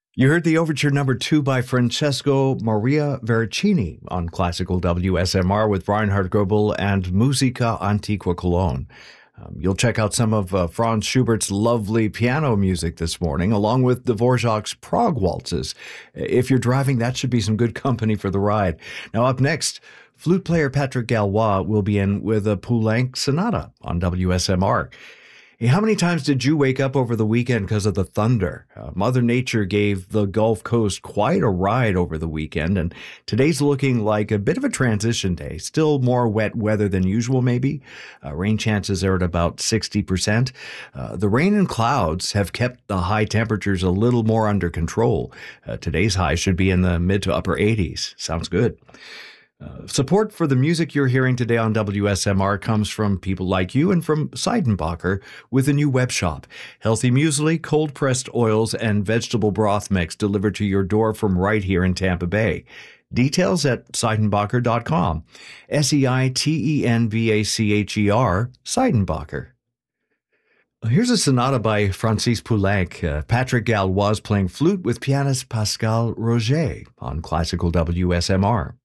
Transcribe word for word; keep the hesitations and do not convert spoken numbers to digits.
You heard the overture number two by Francesco Maria Veracini on classical W S M R with Reinhard Goebel and Musica Antiqua Cologne. Um, you'll check out some of uh, Franz Schubert's lovely piano music this morning, along with Dvorak's Prague waltzes. If you're driving, that should be some good company for the ride. Now, up next, flute player Patrick Gallois will be in with a Poulenc Sonata on W S M R. Hey, how many times did you wake up over the weekend because of the thunder? Uh, Mother Nature gave the Gulf Coast quite a ride over the weekend, and today's looking like a bit of a transition day. Still more wet weather than usual, maybe. Uh, rain chances are at about sixty percent. Uh, the rain and clouds have kept the high temperatures a little more under control. Uh, today's high should be in the mid to upper eighties. Sounds good. Uh, support for the music you're hearing today on W S M R comes from people like you and from Seidenbacher with a new web shop. Healthy muesli, cold-pressed oils, and vegetable broth mix delivered to your door from right here in Tampa Bay. Details at seidenbacher dot com. S E I T E N B A C H E R, Seidenbacher. Here's a sonata by Francis Poulenc. Uh, Patrick Gallois playing flute with pianist Pascal Roger on classical W S M R.